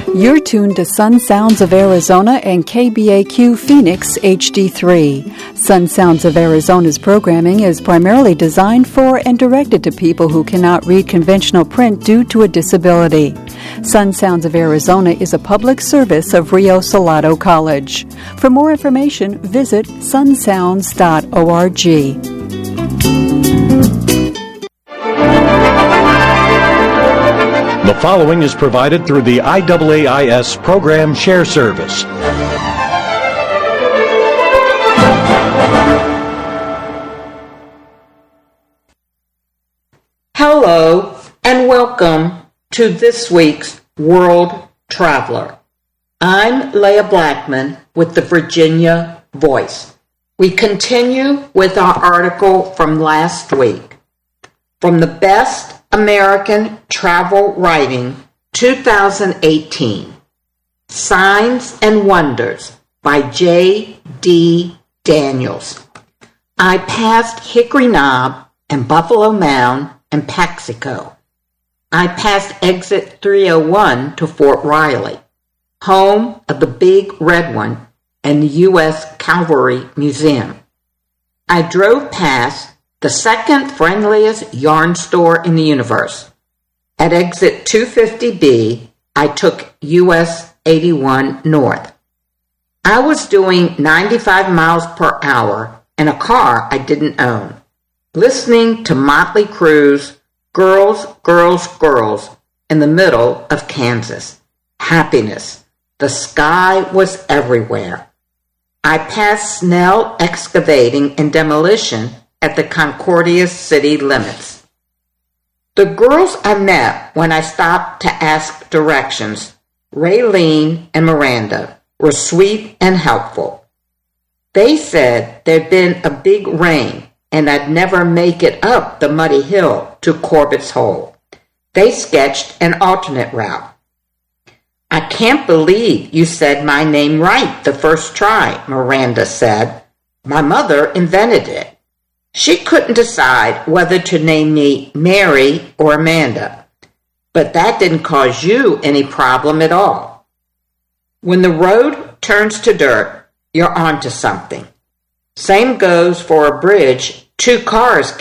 You're tuned to Sun Sounds of Arizona and KBAQ Phoenix HD3. Sun Sounds of Arizona's programming is primarily designed for and directed to people who cannot read conventional print due to a disability. Sun Sounds of Arizona is a public service of Rio Salado College. For more information, visit sunsounds.org. The following is provided through the IAAIS Program Share Service. Hello and welcome to this week's World Traveler. I'm Leah Blackman with the Virginia Voice. We continue with our article from last week. From the Best American Travel Writing 2018, Signs and Wonders by J.D. Daniels. I passed Hickory Knob and Buffalo Mound and Paxico. I passed exit 301 to Fort Riley, home of the Big Red One and the U.S. Cavalry Museum. I drove past the second friendliest yarn store in the universe. At exit 250B, I took US 81 North. I was doing 95 miles per hour in a car I didn't own, listening to Motley Crue's Girls, Girls, Girls in the middle of Kansas. Happiness. The sky was everywhere. I passed Snell Excavating and Demolition at the Concordia city limits. The girls I met when I stopped to ask directions, Raylene and Miranda, were sweet and helpful. They said there'd been a big rain and I'd never make it up the muddy hill to Corbett's Hole. They sketched an alternate route. I can't believe you said my name right the first try, Miranda said. My mother invented it. She couldn't decide whether to name me Mary or Amanda, but that didn't cause you any problem at all. When the road turns to dirt, you're onto something. Same goes for a bridge 2 cars